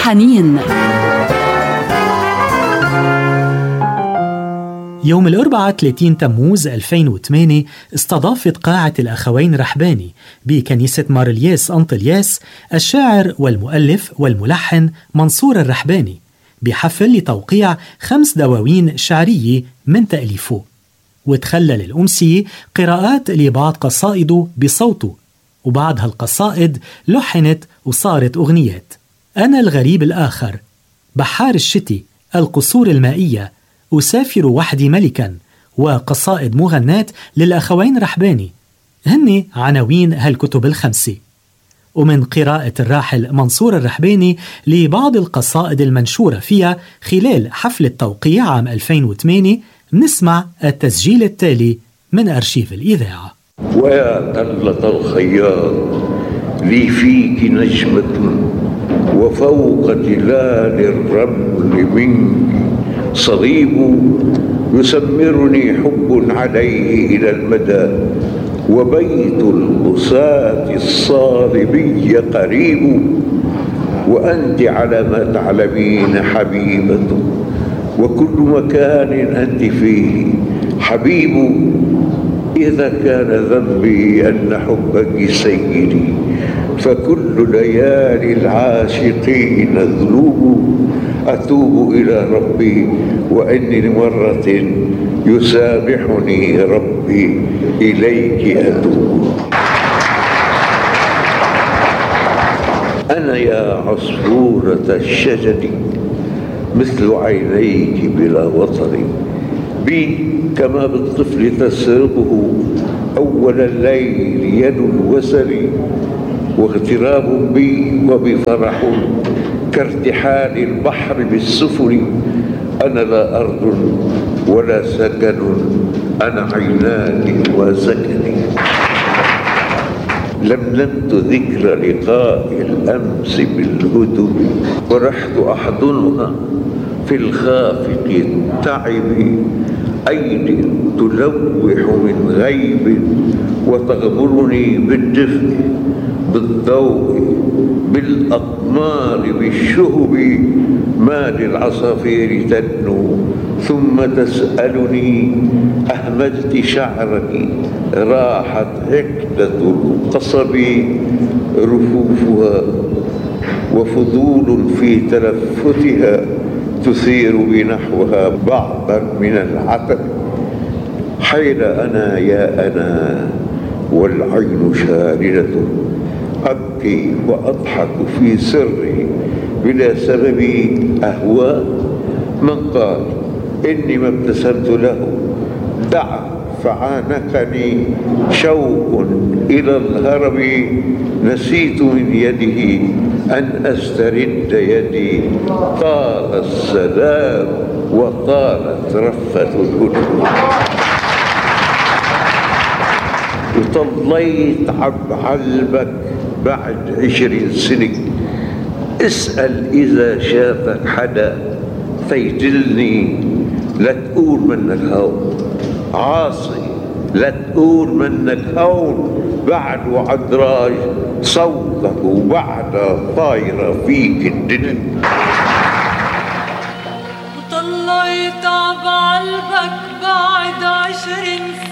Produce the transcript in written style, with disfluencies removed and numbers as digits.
حنين. يوم الأربعاء 30 تموز 2008 استضافت قاعة الأخوين رحباني بكنيسة مارلياس أنطلياس الشاعر والمؤلف والملحن منصور الرحباني بحفل لتوقيع 5 دواوين شعرية من تأليفه، وتخلل الأمسية قراءات لبعض قصائده بصوته، وبعض هالقصائد لحنت وصارت أغنيات: أنا الغريب الآخر، بحار الشتي، القصور المائية، أسافر وحدي ملكا، وقصائد مغنات للأخوين رحباني هن عناوين هالكتب ال5. ومن قراءة الراحل منصور الرحباني لبعض القصائد المنشورة فيها خلال حفل التوقيع عام 2008 نسمع التسجيل التالي من أرشيف الإذاعة. ويا طلة الخياط لي فيك نجمة، وفوق تلال الرمل منك صليب يسمرني حب عليه إلى المدى، وبيت البساط الصالبي قريب، وأنت على ما تعلمين حبيبة، وكل مكان أنت فيه حبيب. إذا كان ذنبي أن حبك سيدي، فكل ليالي العاشقين ذنوب، أتوب إلى ربي وإني لمرة يسامحني ربي إليك أتوب. أنا يا عصفورة الشجر مثل عينيك بلا وطر، بي كما بالطفل تسرقه أول الليل يد الوسر، واغتراب بي وبفرح كارتحال البحر بالسفن. أنا لا أرض ولا سكن، أنا عيناك وسكني. لملمت ذكر لقاء الأمس بالهدوء، ورحت أحضنها في الخافق التعب. أيد تلوح من غيب وتغمرني بالدفء، بالضوء، بالأقمار، بالشهب. ما للعصافير تدنو ثم تسألني أهملت شعرك، راحت عقدة القصب رفوفها، وفضول في تلفتها تثير بنحوها بعضا من العتب. حين أنا يا أنا والعين شاردة، أبكي وأضحك في سري بلا سبب أهوى. من قال إني ما ابتسمت له، دعا فعانقني شوق إلى الهرب. نسيت من يده أن أسترد يدي، طال السلام وطالت رفة الهدوء. وطليت عبعلبك بعد 20 سنة، اسأل إذا شافك حدا فيجلني. لا تقول منك هون عاصي، لا تقول منك هون، بعد وعدراج صوتك وبعد طايرة فيك الدنيا. وطلعت عبعلبك بعد 20